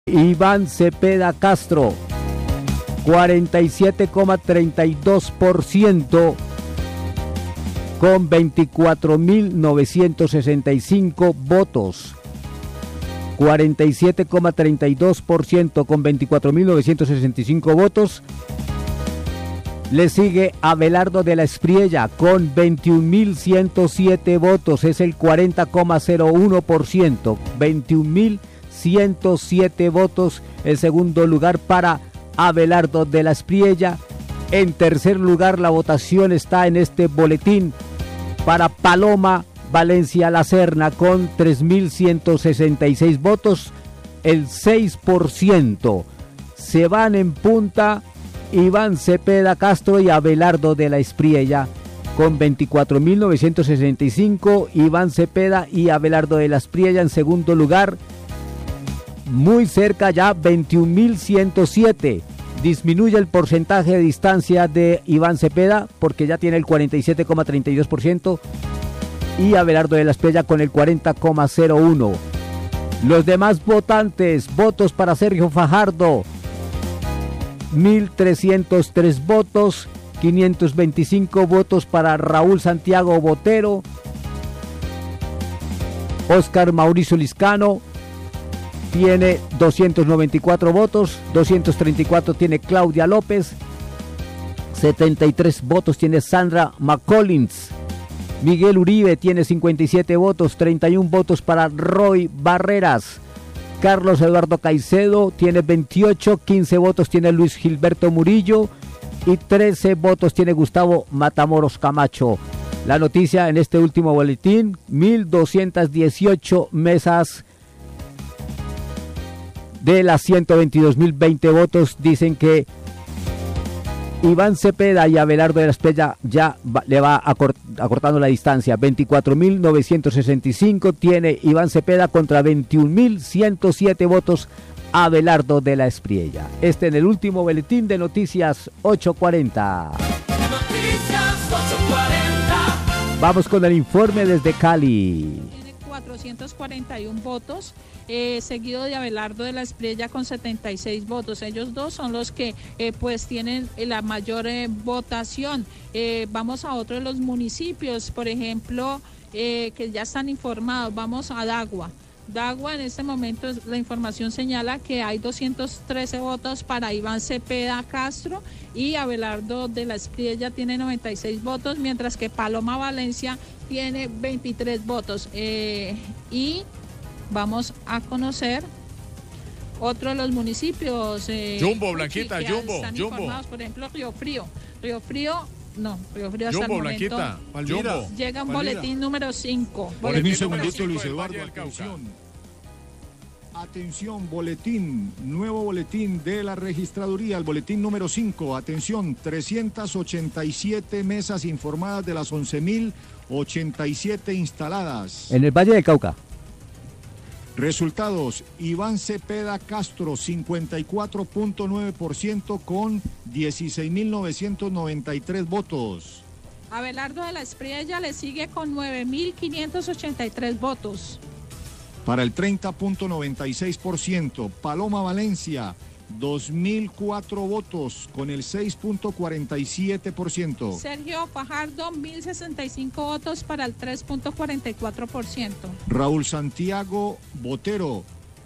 Iván Cepeda Castro, 47,32% con 24.965 votos. 47,32% con 24.965 votos. Le sigue Abelardo de la Espriella con 21.107 votos, es el 40,01%. 21.107 votos, el segundo lugar para Abelardo de la Espriella. En tercer lugar, la votación está en este boletín para Paloma Valencia La Serna con 3.166 votos, el 6%. Se van en punta Iván Cepeda Castro y Abelardo de la Espriella con 24.965. Iván Cepeda y Abelardo de la Espriella en segundo lugar. Muy cerca ya, 21.107. Disminuye el porcentaje de distancia de Iván Cepeda porque ya tiene el 47,32% y Abelardo de la Espriella con el 40,01%. Los demás votantes, votos para Sergio Fajardo, 1.303 votos, 525 votos para Raúl Santiago Botero, Óscar Mauricio Liscano tiene 294 votos, 234 tiene Claudia López, 73 votos tiene Sandra McCollins, Miguel Uribe tiene 57 votos, 31 votos para Roy Barreras, Carlos Eduardo Caicedo tiene 28, 15 votos tiene Luis Gilberto Murillo y 13 votos tiene Gustavo Matamoros Camacho. La noticia en este último boletín, 1.218 mesas de las 122.020 votos dicen que Iván Cepeda y Abelardo de la Espriella ya le va acortando la distancia. 24.965 tiene Iván Cepeda contra 21.107 votos Abelardo de la Espriella. Este en el último boletín de Noticias 840. Noticias 840. Vamos con el informe desde Cali. 441 votos, seguido de Abelardo de la Espriella con 76 votos. Ellos dos son los que pues tienen la mayor votación. Vamos a otro de los municipios, por ejemplo, que ya están informados. Vamos a Dagua. Dagua, en este momento la información señala que hay 213 votos para Iván Cepeda Castro y Abelardo de la Espriella tiene 96 votos, mientras que Paloma Valencia tiene 23 votos. Y vamos a conocer otro de los municipios. Jumbo, Blanquita, que Jumbo, están Jumbo. informados, por ejemplo, Río Frío hasta Jumbo, el momento Blanquita, Jumbo. llega un boletín número 5. Un segundito, Luis del Eduardo, Valle del Cauca. atención, boletín, nuevo boletín de la registraduría, el boletín número 5, atención, 387 mesas informadas de las 11.087 instaladas. En el Valle del Cauca. Resultados: Iván Cepeda Castro, 54.9% con 16.993 votos. Abelardo de la Espriella le sigue con 9.583 votos. Para el 30.96%, Paloma Valencia, 2.004 votos con el 6.47%. Sergio Fajardo, 1.065 votos para el 3.44%. Raúl Santiago Botero,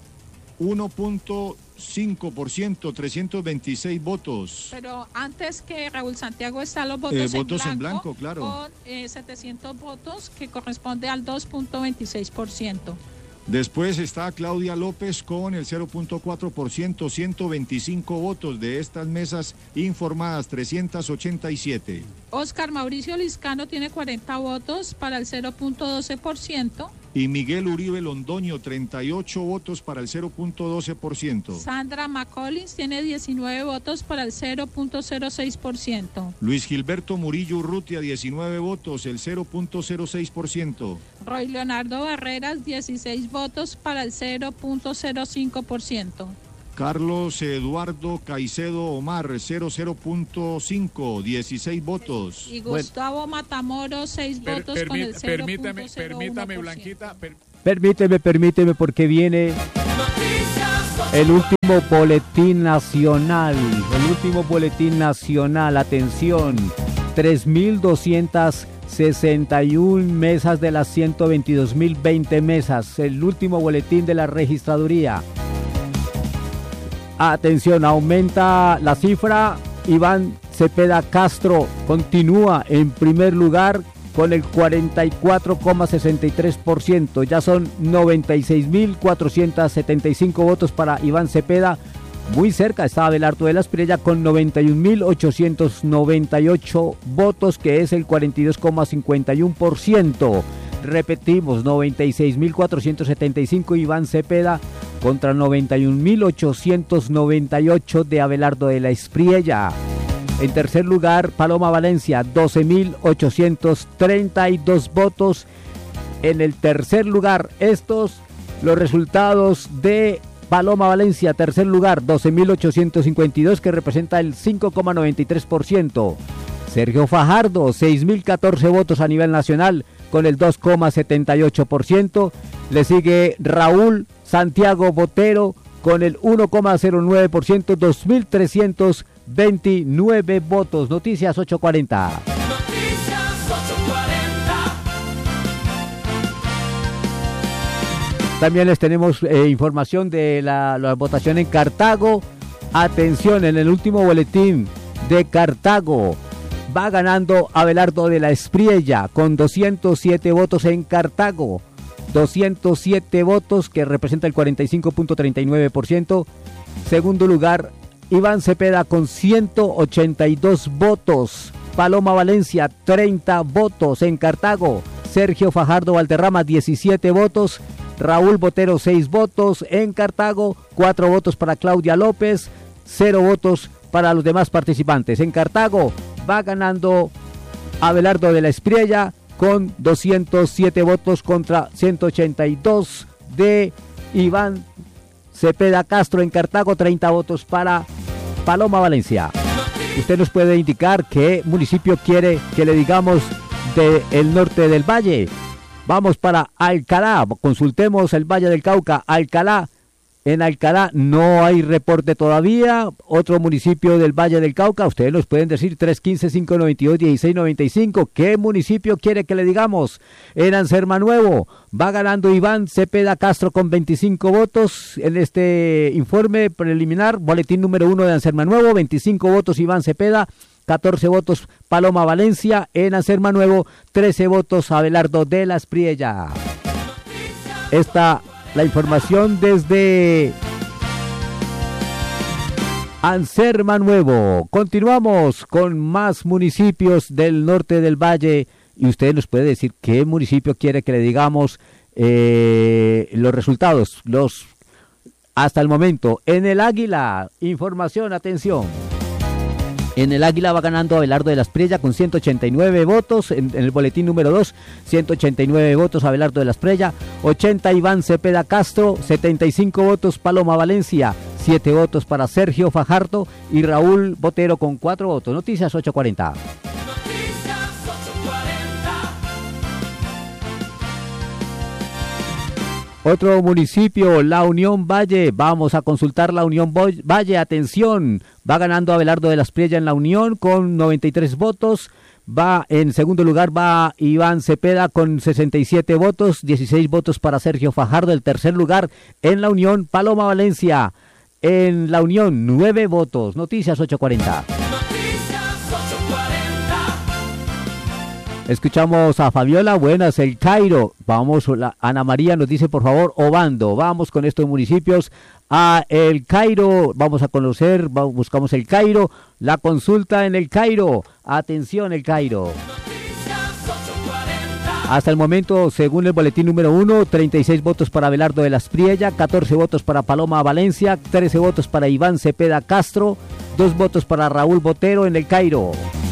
1.5%, 326 votos. Pero antes que Raúl Santiago están los votos, en blanco, claro. Con 700 votos, que corresponde al 2.26%. Después está Claudia López con el 0.4%, 125 votos de estas mesas informadas, 387. Óscar Mauricio Liscano tiene 40 votos para el 0.12%. Y Miguel Uribe Londoño, 38 votos para el 0.12%. Sandra McCollins tiene 19 votos para el 0.06%. Luis Gilberto Murillo Urrutia, 19 votos, el 0.06%. Roy Leonardo Barreras, 16 votos para el 0.05%. Carlos Eduardo Caicedo Omar, 0.5, 16 votos. Y Gustavo Matamoros, 6 votos con el 0.01%. Permítame, Blanquita. Permíteme, porque viene El último boletín nacional, atención, 3.261 mesas de las 122.020 mesas, el último boletín de la registraduría. Atención, aumenta la cifra, Iván Cepeda Castro continúa en primer lugar con el 44,63%. Ya son 96.475 votos para Iván Cepeda. Muy cerca está Abelardo de la Espriella con 91.898 votos, que es el 42,51%. Repetimos, 96.475 Iván Cepeda contra 91.898 de Abelardo de la Espriella. En tercer lugar, Paloma Valencia, 12.832 votos. En el tercer lugar, estos los resultados de Paloma Valencia, tercer lugar, 12.852, que representa el 5,93%. Sergio Fajardo, 6.014 votos a nivel nacional, con el 2,78%. Le sigue Raúl Santiago Botero, con el 1,09%, 2.329 votos. Noticias 840. Noticias 840. También les tenemos información de la votación en Cartago. Atención, en el último boletín de Cartago va ganando Abelardo de la Espriella con 207 votos en Cartago. 207 votos, que representa el 45,39%. Segundo lugar, Iván Cepeda con 182 votos. Paloma Valencia, 30 votos en Cartago. Sergio Fajardo Valderrama, 17 votos. Raúl Botero, 6 votos en Cartago. 4 votos para Claudia López. 0 votos para los demás participantes. En Cartago va ganando Abelardo de la Espriella con 207 votos contra 182 de Iván Cepeda Castro. En Cartago, 30 votos para Paloma Valencia. Usted nos puede indicar qué municipio quiere que le digamos del norte del valle. Vamos para Alcalá, consultemos el Valle del Cauca. Alcalá, en Alcalá no hay reporte todavía. Otro municipio del Valle del Cauca, ustedes nos pueden decir 315-592-1695. ¿Qué municipio quiere que le digamos? En Anserma Nuevo va ganando Iván Cepeda Castro con 25 votos. En este informe preliminar, boletín número 1 de Anserma Nuevo, 25 votos Iván Cepeda, 14 votos Paloma Valencia. En Anserma Nuevo, 13 votos Abelardo de la Espriella. Esta la información desde Anserma Nuevo. Continuamos con más municipios del norte del valle y usted nos puede decir qué municipio quiere que le digamos los resultados, hasta el momento. En el Águila, información, atención. En el Águila va ganando Abelardo de la Espriella con 189 votos. En el boletín número 2, 189 votos Abelardo de la Espriella, 80 Iván Cepeda Castro, 75 votos Paloma Valencia, 7 votos para Sergio Fajardo y Raúl Botero con 4 votos. Noticias 840. Noticias 840. Otro municipio, La Unión Valle. Vamos a consultar La Unión Valle. Atención, va ganando Abelardo de la Espriella en La Unión con 93 votos. Va en segundo lugar, va Iván Cepeda con 67 votos, 16 votos para Sergio Fajardo. El tercer lugar en La Unión, Paloma Valencia. En La Unión, 9 votos. Noticias 840. Noticias 840. Escuchamos a Fabiola. Buenas, el Cairo. Vamos, Ana María nos dice, por favor, Obando. Vamos con estos municipios a el Cairo. Vamos a conocer, buscamos el Cairo. La consulta en el Cairo. Atención, el Cairo. Noticias 840. Hasta el momento, según el boletín número 1, 36 votos para Abelardo de la Espriella, 14 votos para Paloma Valencia, 13 votos para Iván Cepeda Castro, 2 votos para Raúl Botero en el Cairo.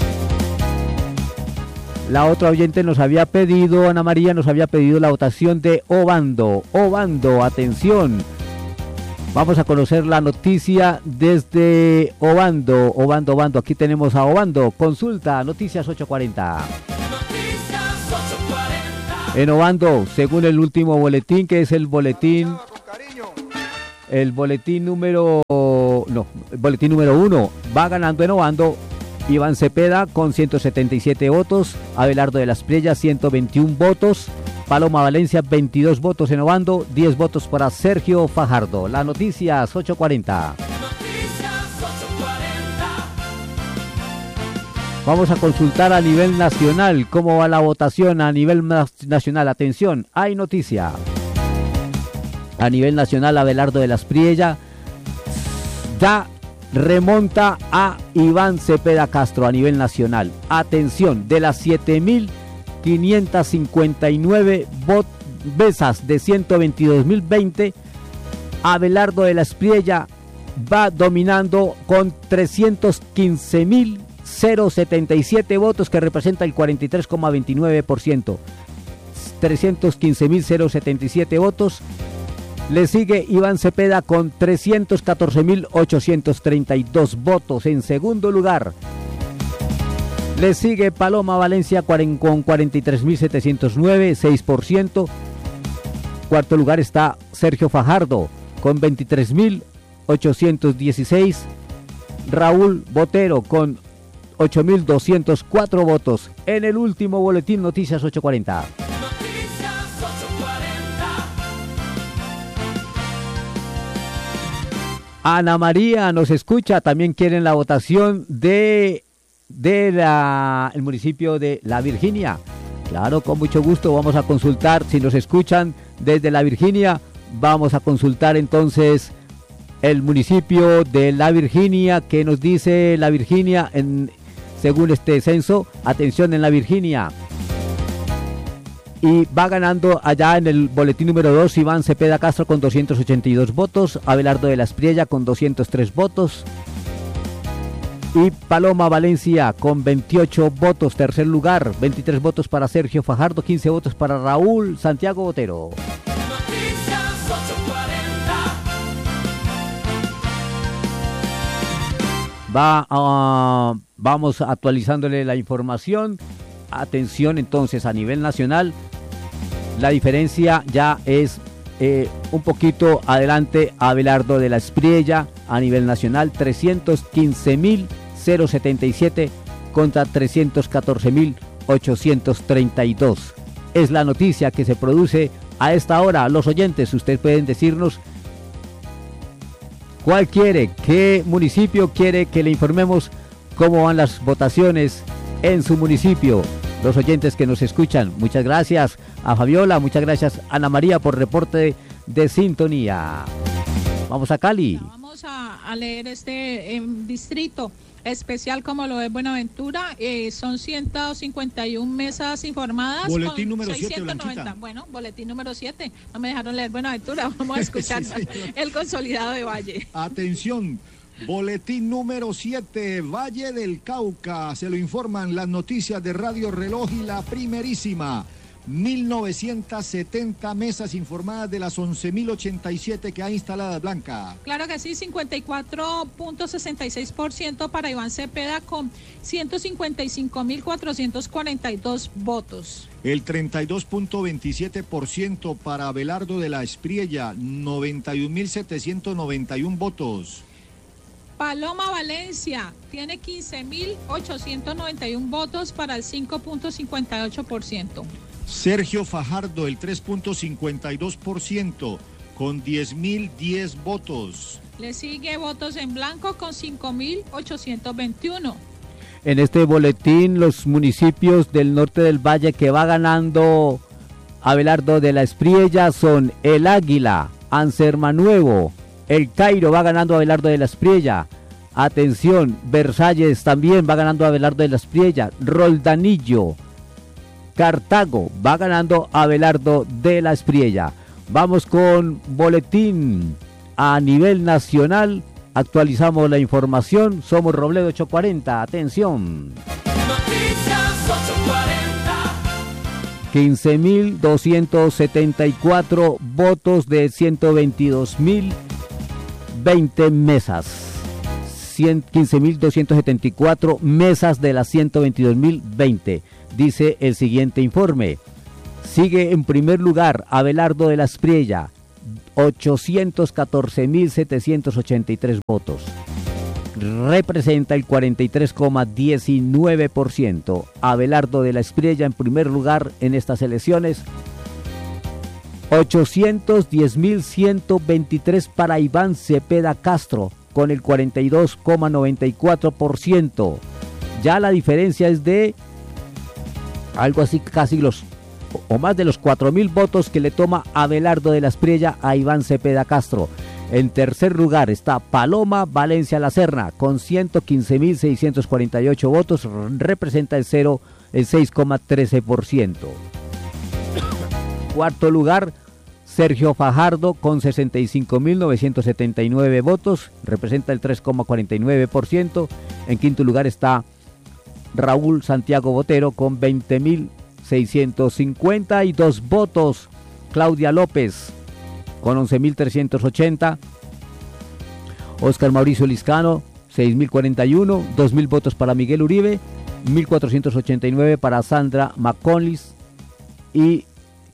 La otra oyente nos había pedido, Ana María, nos había pedido la votación de Obando. Obando, atención. Vamos a conocer la noticia desde Obando. Obando, aquí tenemos a Obando. Consulta, Noticias 840. Noticias 840. En Obando, según el último boletín, que es el boletín El boletín número 1 va ganando en Obando Iván Cepeda con 177 votos, Abelardo de la Espriella 121 votos, Paloma Valencia 22 votos en Obando, 10 votos para Sergio Fajardo. Las noticias 8:40. Noticias 8:40. Vamos a consultar a nivel nacional cómo va la votación a nivel nacional. Atención, hay noticia. A nivel nacional, Abelardo de la Espriella ya remonta a Iván Cepeda Castro a nivel nacional. Atención, de las 7.559 mesas de 122.020, Abelardo de la Espriella va dominando con 315.077 votos, que representa el 43,29%. 315.077 votos. Le sigue Iván Cepeda con 314.832 votos. En segundo lugar, le sigue Paloma Valencia con 43.709, 6%. Cuarto lugar está Sergio Fajardo con 23.816. Raúl Botero con 8.204 votos. En el último boletín, Noticias 8:40. Noticias 8:40. Ana María nos escucha, también quieren la votación el municipio de La Virginia. Claro, con mucho gusto vamos a consultar, si nos escuchan desde La Virginia, vamos a consultar entonces el municipio de La Virginia. ¿Qué nos dice La Virginia según este censo? Atención, en La Virginia. Y va ganando allá en el boletín número 2 Iván Cepeda Castro con 282 votos, Abelardo de la Espriella con 203 votos y Paloma Valencia con 28 votos. Tercer lugar, 23 votos para Sergio Fajardo, 15 votos para Raúl Santiago Botero. Noticias 8:40. Vamos actualizándole la información. Atención entonces, a nivel nacional, la diferencia ya es un poquito adelante Abelardo de la Espriella a nivel nacional, 315.077 contra 314.832. Es la noticia que se produce a esta hora. Los oyentes, ustedes pueden decirnos cuál quiere, qué municipio quiere que le informemos cómo van las votaciones en su municipio. Los oyentes que nos escuchan, muchas gracias a Fabiola, muchas gracias Ana María por reporte de sintonía. Vamos a Cali. Vamos a leer este distrito especial como lo es Buenaventura. Son 151 mesas informadas. Boletín con número 7, 690. Blanquita. Bueno, boletín número 7. No me dejaron leer Buenaventura. Vamos a escuchar Sí, el consolidado de Valle. Atención, boletín número 7, Valle del Cauca. Se lo informan las noticias de Radio Reloj y la primerísima. 1.970 mesas informadas de las 11.087 que ha instalada Blanca. Claro que sí, 54.66% para Iván Cepeda con 155.442 votos. El 32.27% para Abelardo de la Espriella, 91.791 votos. Paloma Valencia tiene 15.891 votos para el 5.58%. Sergio Fajardo, el 3.52%, con 10.010 votos. Le sigue votos en blanco con 5.821. En este boletín, los municipios del norte del valle que va ganando Abelardo de la Espriella son El Águila, Ansermanuevo, El Cairo va ganando Abelardo de la Espriella. Atención, Versalles también va ganando Abelardo de la Espriella. Roldanillo, Cartago va ganando Abelardo de la Espriella. Vamos con boletín a nivel nacional. Actualizamos la información. Somos Robledo 840. Atención. Noticias 8:40. 15.274 votos de 122.020 mesas. 15.274 mesas de las 122.020. Dice el siguiente informe. Sigue en primer lugar Abelardo de la Espriella 814.783 votos. Representa el 43,19%. Abelardo de la Espriella en primer lugar en estas elecciones. 810.123 para Iván Cepeda Castro con el 42,94%. Ya la diferencia es de algo así casi o más de los 4.000 votos que le toma Abelardo de la Espriella a Iván Cepeda Castro. En tercer lugar está Paloma Valencia La Serna con 115.648 votos, representa el 6,13%. Cuarto lugar, Sergio Fajardo con 65.979 votos, representa el 3,49%. En quinto lugar está Raúl Santiago Botero con 20.652 votos. Claudia López con 11.380. Óscar Mauricio Liscano, 6.041. 2.000 votos para Miguel Uribe. 1.489 para Sandra McConlis. Y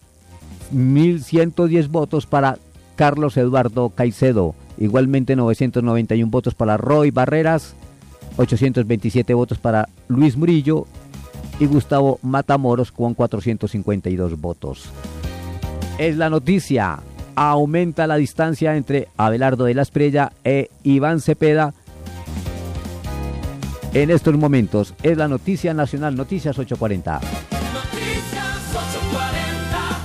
1.110 votos para Carlos Eduardo Caicedo. Igualmente 991 votos para Roy Barreras. 827 votos para Luis Murillo. Y Gustavo Matamoros con 452 votos. Es la noticia. Aumenta la distancia entre Abelardo de la Espriella e Iván Cepeda. En estos momentos es la noticia nacional, Noticias 840. Noticias 840.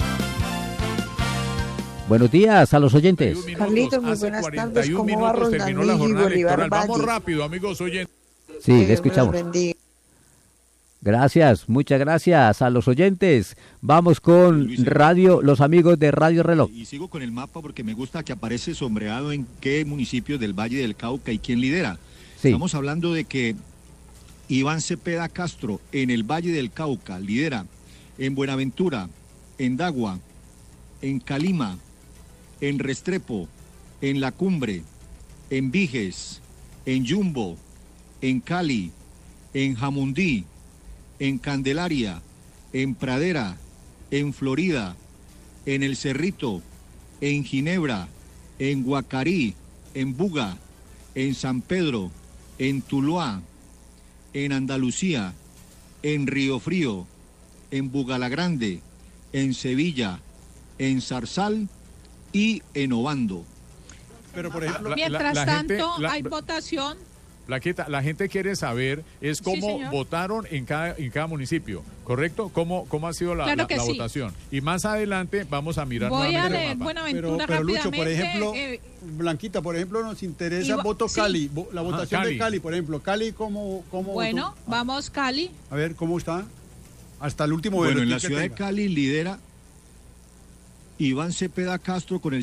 Buenos días a los oyentes. Carlitos, muy Hace buenas 41 tardes. ¿Cómo va minutos terminó la Rondamil y jornada Bolívar electoral. Vamos Valle? rápido, amigos oyentes. Sí, Que le Dios me escuchamos. los bendiga. Gracias, muchas gracias a los oyentes. Vamos con Luis, Radio, los amigos de Radio Reloj. Y sigo con el mapa porque me gusta que aparece sombreado en qué municipios del Valle del Cauca y quién lidera. Sí. Estamos hablando de que Iván Cepeda Castro en el Valle del Cauca lidera en Buenaventura, en Dagua, en Calima, en Restrepo, en La Cumbre, en Viges, en Yumbo, en Cali, en Jamundí, en Candelaria, en Pradera, en Florida, en El Cerrito, en Ginebra, en Guacarí, en Buga, en San Pedro, en Tuluá, en Andalucía, en Río Frío, en Bugalagrande, en Sevilla, en Zarzal y en Obando. Pero por ejemplo, Mientras la tanto, gente, hay votación. Plaqueta, la gente quiere saber es cómo señor. votaron en cada municipio, ¿correcto? ¿Cómo ha sido la Claro que sí. votación? Y más adelante vamos a mirar Voy a nuevamente el leer mapa. Buenaventura Pero Lucho, rápidamente. por ejemplo, eh, Blanquita, por ejemplo, nos interesa Iba- voto sí. Cali, la votación Cali. de Cali, por ejemplo. Cali, ¿cómo bueno, votó? vamos Cali. A ver, ¿cómo está? Hasta el último Bueno, en boletín la que ciudad de tenga. Cali lidera Iván Cepeda Castro con el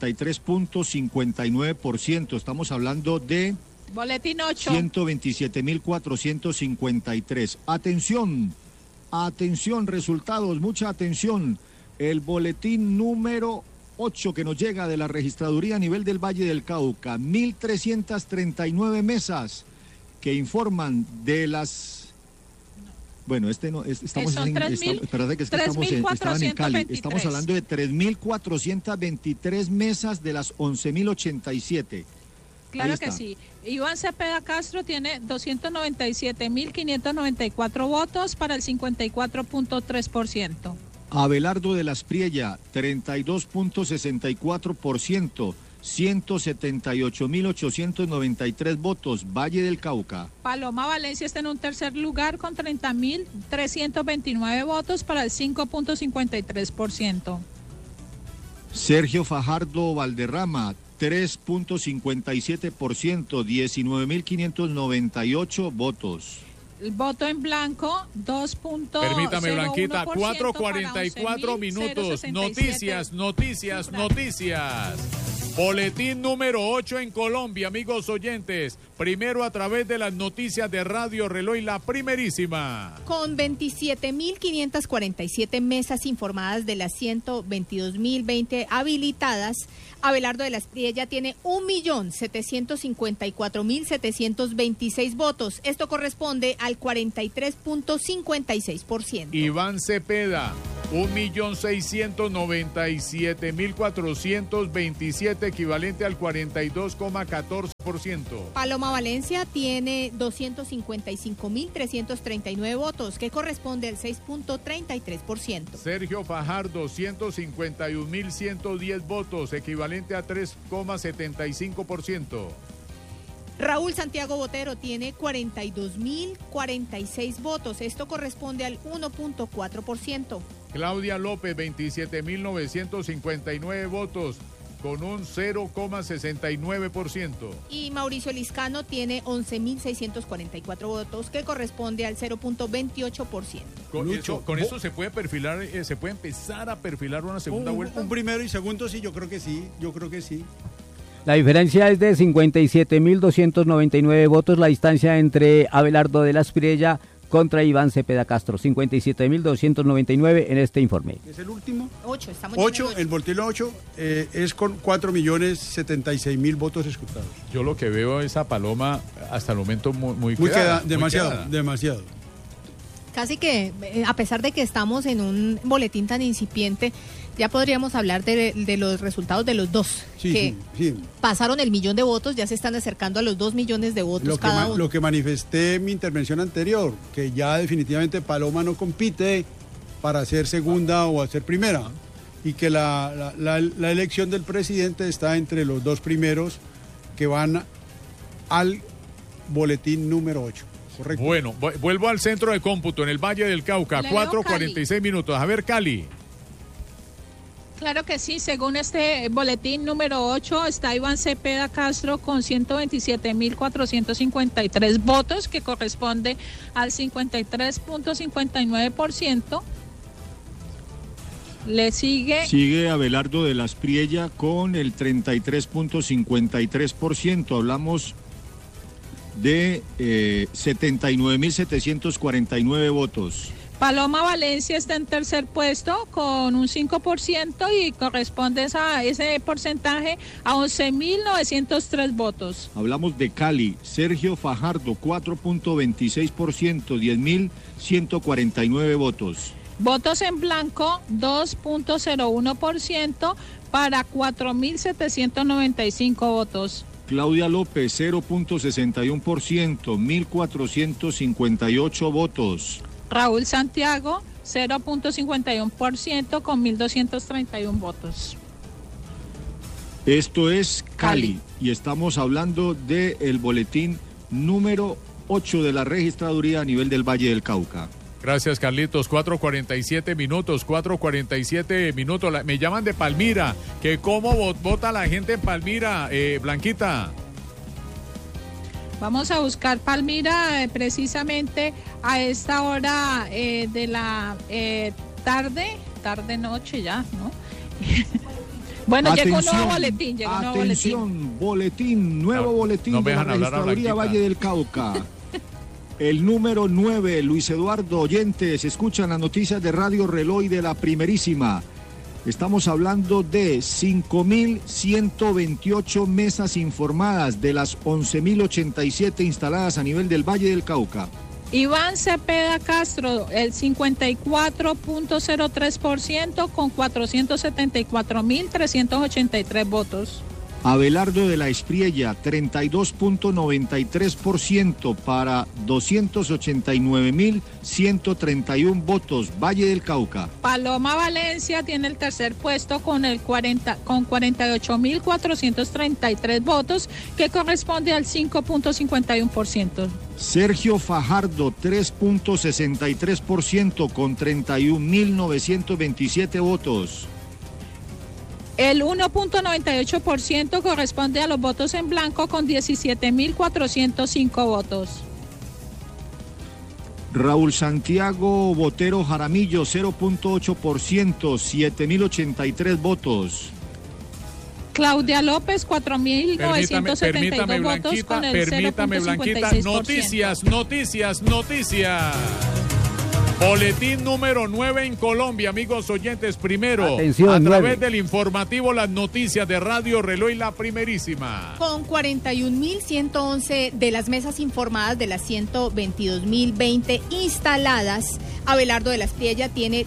53.59%. Estamos hablando de Boletín 8. 127.453. Atención, resultados, mucha atención. El boletín número 8 que nos llega de la registraduría a nivel del Valle del Cauca. 1.339 mesas que informan de las... Bueno, estamos Son en... 3.000, espérate que es que estaban en Cali. 3.423. Estamos hablando de 3.423 mesas de las 11.087. Claro Ahí que está. sí. Iván Cepeda Castro tiene 297.594 votos para el 54.3%. Abelardo de la Espriella, 32.64%, 178.893 votos. Valle del Cauca. Paloma Valencia está en un tercer lugar con 30.329 votos para el 5.53%. Sergio Fajardo Valderrama, 3.57%, 19.598 votos. El voto en blanco, 2.01%. Permítame, Blanquita, para 4:44 minutos. 11.067. Noticias. Boletín número 8 en Colombia, amigos oyentes. Primero a través de las noticias de Radio Reloj, la primerísima. Con 27.547 mesas informadas de las 122.020 habilitadas, Abelardo de la Espriella tiene 1.754.726 votos. Esto corresponde al 43.56%. Iván Cepeda 1.697.427, equivalente al 42,14%. Paloma Valencia tiene 255.339 votos, que corresponde al 6.33%. Sergio Fajardo, 151.110 votos, equivalente a 3,75%. Raúl Santiago Botero tiene 42.046 votos, esto corresponde al 1.4%. Claudia López, 27.959 votos, con un 0,69%. Y Mauricio Liscano tiene 11.644 votos, que corresponde al 0.28%. Con eso se puede perfilar, se puede empezar a perfilar una segunda vuelta. Un primero y segundo, sí, yo creo que sí. La diferencia es de 57.299 votos, la distancia entre Abelardo de la Espriella contra Iván Cepeda Castro, 57.299 en este informe. ¿Es el último? 8, estamos 8, el Voltilo 8 es con 4.076.000 votos escrutados. Yo lo que veo es a Paloma hasta el momento muy demasiado. Casi que, a pesar de que estamos en un boletín tan incipiente, ya podríamos hablar de los resultados de los dos, Sí. pasaron el 1.000.000 de votos, ya se están acercando a los 2 millones de votos cada uno. Lo que manifesté en mi intervención anterior, que ya definitivamente Paloma no compite para ser segunda o a ser primera, y que la elección del presidente está entre los dos primeros que van al boletín número 8. Correcto. Bueno, vuelvo al centro de cómputo en el Valle del Cauca, Leo 4:46 minutos. A ver, Cali. Claro que sí, según este boletín número 8, está Iván Cepeda Castro con 127.453 votos, que corresponde al 53.59%. Le sigue... Sigue Abelardo de la Espriella con el 33.53%. Hablamos de 79.749 votos. Paloma Valencia está en tercer puesto con un 5% y corresponde a ese porcentaje a 11.903 votos. Hablamos de Cali, Sergio Fajardo, 4.26%, 10.149 votos. Votos en blanco, 2.01% para 4.795 votos. Claudia López, 0.61%, 1.458 votos. Raúl Santiago, 0.51% con 1.231 votos. Esto es Cali y estamos hablando del boletín número 8 de la registraduría a nivel del Valle del Cauca. Gracias, Carlitos. 4:47 minutos, 4:47 minutos. Me llaman de Palmira, que cómo vota la gente en Palmira, Blanquita. Vamos a buscar Palmira precisamente a esta hora de la tarde-noche ya, ¿no? Bueno, Atención, llegó un nuevo boletín, nuevo boletín de la registraduría Valle del Cauca. El número 9, Luis Eduardo Oyentes, escuchan las noticias de Radio Reloj de la Primerísima. Estamos hablando de 5.128 mesas informadas de las 11.087 instaladas a nivel del Valle del Cauca. Iván Cepeda Castro, el 54.03% con 474.383 votos. Abelardo de la Espriella, 32.93% para 289.131 votos, Valle del Cauca. Paloma Valencia tiene el tercer puesto con 48.433 votos, que corresponde al 5.51%. Sergio Fajardo, 3.63% con 31.927 votos. El 1.98% corresponde a los votos en blanco con 17.405 votos. Raúl Santiago Botero Jaramillo, 0.8%, 7.083 votos. Claudia López, 4.972 votos con el 0.56%. Noticias. Boletín número 9 en Colombia, amigos oyentes. Primero, Atención, a través 9. del informativo, las noticias de Radio Reloj y la primerísima. Con 41.111 de las mesas informadas de las 122.020 instaladas, Abelardo de la Espriella tiene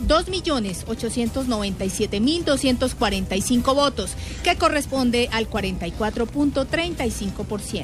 2.897.245 votos, que corresponde al 44.35%.